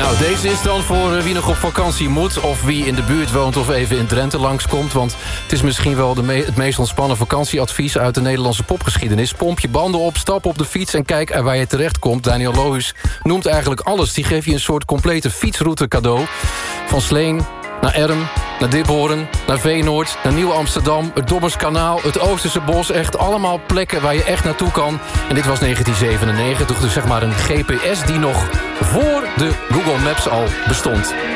Nou, deze is dan voor wie nog op vakantie moet... of wie in de buurt woont of even in Drenthe langskomt. Want het is misschien wel het meest ontspannen vakantieadvies... uit de Nederlandse popgeschiedenis. Pomp je banden op, stap op de fiets en kijk waar je terecht komt. Daniel Lohuus noemt eigenlijk alles. Die geeft je een soort complete fietsroute cadeau. Van Sleen naar Erm, naar Diphoorn, naar Veenoord, naar Nieuw-Amsterdam... het Dommerskanaal, het Oosterse Bos. Echt allemaal plekken waar je echt naartoe kan. En dit was 1997, dus zeg maar een GPS die nog voor de Google Maps al bestond.